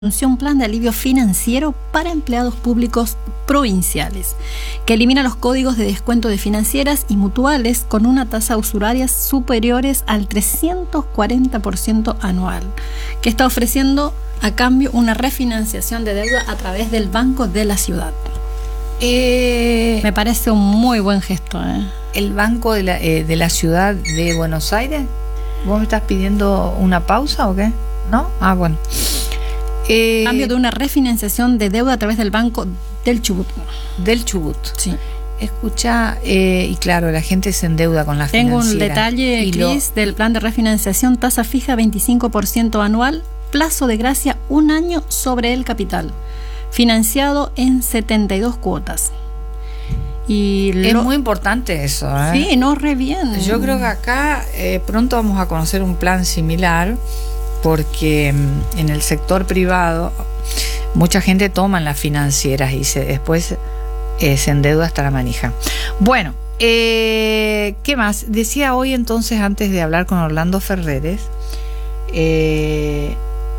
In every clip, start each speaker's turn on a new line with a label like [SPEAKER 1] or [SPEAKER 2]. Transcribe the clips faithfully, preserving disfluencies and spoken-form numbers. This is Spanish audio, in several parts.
[SPEAKER 1] anunció un plan de alivio financiero para empleados públicos provinciales, que elimina los códigos de descuento de financieras y mutuales con una tasa usuraria superiores al trescientos cuarenta por ciento anual, que está ofreciendo a cambio una refinanciación de deuda a través del Banco de la Ciudad.
[SPEAKER 2] Eh,
[SPEAKER 1] Me parece un muy buen gesto. ¿eh?
[SPEAKER 2] ¿El Banco de la, eh, de la Ciudad de Buenos Aires? ¿Vos me estás pidiendo una pausa o qué? ¿No? Ah, bueno.
[SPEAKER 1] Eh, cambio de una refinanciación de deuda a través del Banco del Chubut.
[SPEAKER 2] Del Chubut.
[SPEAKER 1] Sí.
[SPEAKER 2] Escucha, eh, y claro, la gente se endeuda con la
[SPEAKER 1] Tengo
[SPEAKER 2] financiera.
[SPEAKER 1] un detalle, Cris, lo... del plan de refinanciación, tasa fija veinticinco por ciento anual, plazo de gracia un año sobre el capital, financiado en setenta y dos cuotas. Y
[SPEAKER 2] es
[SPEAKER 1] lo...
[SPEAKER 2] muy importante eso, ¿eh?
[SPEAKER 1] Sí, no re bien.
[SPEAKER 2] Yo creo que acá eh, pronto vamos a conocer un plan similar, porque en el sector privado mucha gente toma en las financieras y se, después eh, se endeuda hasta la manija. Bueno, eh, ¿qué más? Decía hoy entonces, antes de hablar con Orlando Ferreres, eh,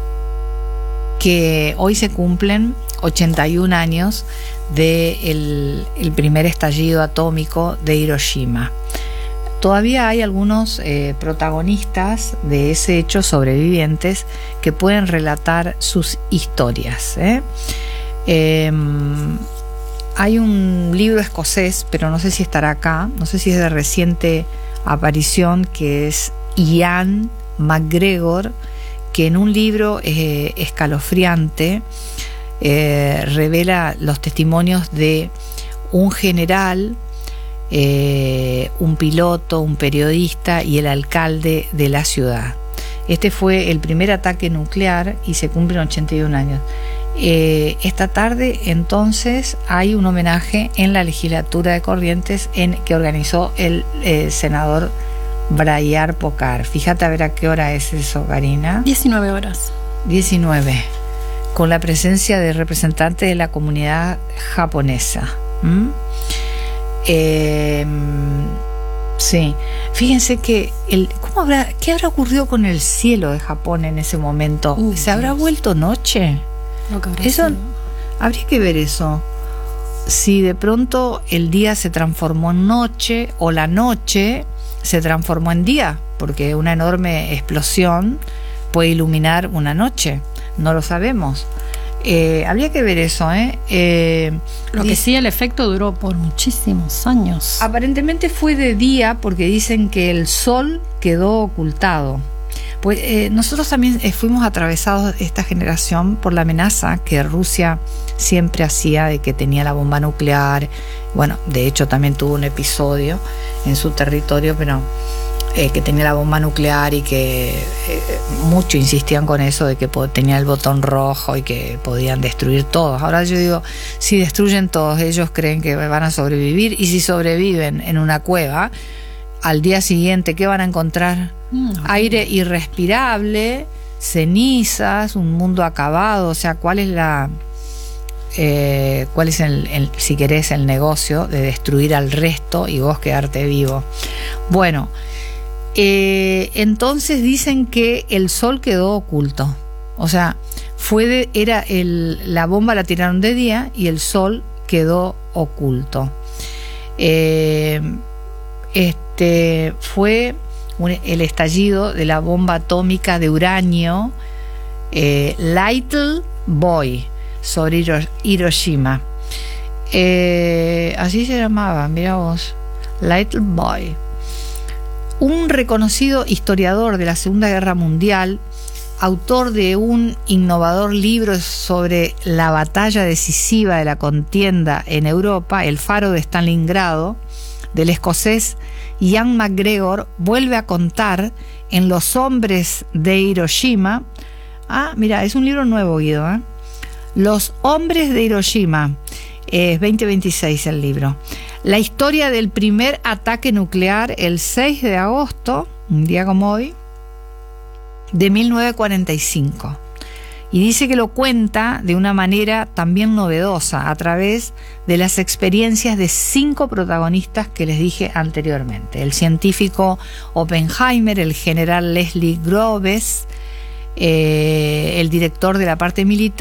[SPEAKER 2] que hoy se cumplen ochenta y un años del el primer estallido atómico de Hiroshima. Todavía hay algunos eh, protagonistas de ese hecho sobrevivientes que pueden relatar sus historias. ¿eh? Eh, hay un libro escocés, pero no sé si estará acá, no sé si es de reciente aparición, que es Ian McGregor, que en un libro eh, escalofriante eh, revela los testimonios de un general, Eh, un piloto, un periodista y el alcalde de la ciudad. Este fue el primer ataque nuclear y se cumplen ochenta y un años. Eh, esta tarde entonces hay un homenaje en la legislatura de Corrientes en, que organizó el eh, senador Brayar Pocar. Fíjate a ver a qué hora es eso, Karina.
[SPEAKER 1] diecinueve horas.
[SPEAKER 2] diecinueve. Con la presencia de representantes de la comunidad japonesa. ¿Mm? Eh, sí, fíjense que el, ¿cómo habrá, qué habrá ocurrido con el cielo de Japón en ese momento?
[SPEAKER 1] Uh,
[SPEAKER 2] ¿Se habrá
[SPEAKER 1] Dios.
[SPEAKER 2] vuelto noche?
[SPEAKER 1] Lo que habrá
[SPEAKER 2] Eso
[SPEAKER 1] sido.
[SPEAKER 2] habría que ver eso. Si de pronto el día se transformó en noche o la noche se transformó en día, porque una enorme explosión puede iluminar una noche. No lo sabemos. Eh, habría que ver eso, ¿eh? eh
[SPEAKER 1] Lo que sí, el efecto duró por muchísimos años.
[SPEAKER 2] Aparentemente fue de día, porque dicen que el sol quedó ocultado. Pues eh, nosotros también eh, fuimos atravesados, esta generación, por la amenaza que Rusia siempre hacía de que tenía la bomba nuclear. Bueno, de hecho también tuvo un episodio en su territorio, pero Eh, que tenía la bomba nuclear y que eh, mucho insistían con eso de que tenía el botón rojo y que podían destruir todos. Ahora yo digo, si destruyen todos, ellos creen que van a sobrevivir, y si sobreviven en una cueva, al día siguiente, ¿qué van a encontrar? Mm, aire irrespirable, cenizas, un mundo acabado. O sea, ¿cuál es la... Eh, cuál es el, el, si querés, el negocio de destruir al resto y vos quedarte vivo? Bueno, Eh, entonces dicen que el sol quedó oculto, o sea, fue de, era el, la bomba la tiraron de día y el sol quedó oculto. Eh, este fue un, el estallido de la bomba atómica de uranio eh, Little Boy sobre Hiro, Hiroshima. Eh, así se llamaba, mira vos, Little Boy. Un reconocido historiador de la Segunda Guerra Mundial, autor de un innovador libro sobre la batalla decisiva de la contienda en Europa, El faro de Stalingrado, del escocés Ian McGregor, vuelve a contar en Los hombres de Hiroshima. Ah, mira, es un libro nuevo, Guido, ¿eh? Los hombres de Hiroshima, es veinte veintiséis el libro. La historia del primer ataque nuclear el seis de agosto, un día como hoy, de mil novecientos cuarenta y cinco. Y dice que lo cuenta de una manera también novedosa, a través de las experiencias de cinco protagonistas que les dije anteriormente. El científico Oppenheimer, el general Leslie Groves, eh, el director de la parte militar